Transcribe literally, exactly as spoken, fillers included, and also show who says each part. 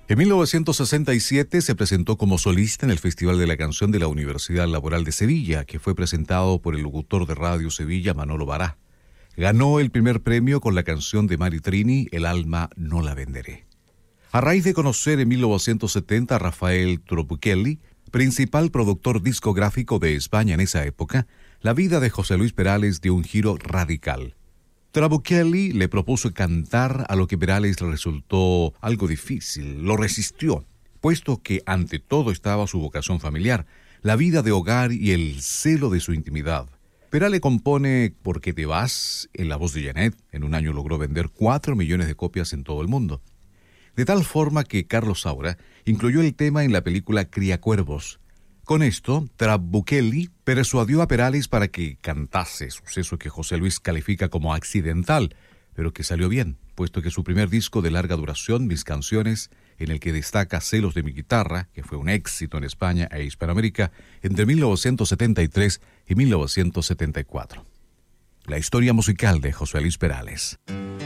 Speaker 1: En mil novecientos sesenta y siete se presentó como solista en el Festival de la Canción de la Universidad Laboral de Sevilla, que fue presentado por el locutor de Radio Sevilla, Manolo Bará. Ganó el primer premio con la canción de Mari Trini, El alma no la venderé. A raíz de conocer en mil novecientos setenta a Rafael Tropichelli, principal productor discográfico de España en esa época, la vida de José Luis Perales dio un giro radical. Tropichelli le propuso cantar, a lo que Perales le resultó algo difícil, lo resistió, puesto que ante todo estaba su vocación familiar, la vida de hogar y el celo de su intimidad. Perales compone ¿Por qué te vas?, en la voz de Janet. En un año logró vender cuatro millones de copias en todo el mundo. De tal forma que Carlos Saura incluyó el tema en la película Criacuervos. Con esto, Tropichelli persuadió a Perales para que cantase, suceso que José Luis califica como accidental, pero que salió bien, puesto que su primer disco de larga duración, Mis Canciones, en el que destaca Celos de mi guitarra, que fue un éxito en España e Hispanoamérica entre mil novecientos setenta y tres y mil novecientos setenta y cuatro. La historia musical de José Luis Perales.